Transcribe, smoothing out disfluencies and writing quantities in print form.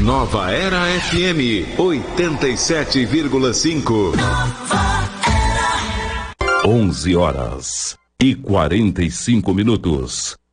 Nova Era FM 87,5. 11 horas e 45 minutos.